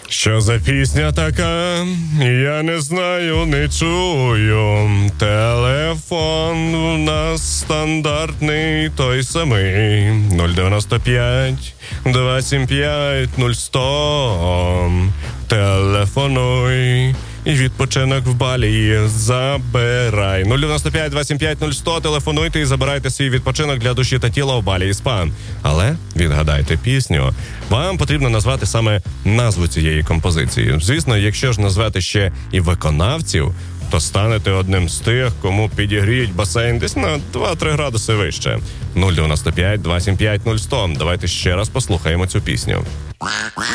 Що за пісня така? Я не знаю, не чую. Телефон у нас стандартний, той самий. 095 275 0100. Телефонуй. І відпочинок в Балі забирай. 095 275 0100. Телефонуйте і забирайте свій відпочинок для душі та тіла в Балі і СПА. Але відгадайте пісню. Вам потрібно назвати саме назву цієї композиції. Звісно, якщо ж назвати ще і виконавців, то станете одним з тих, кому підігріють басейн десь на 2-3 градуси вище. 095 275 0100. Давайте ще раз послухаємо цю пісню.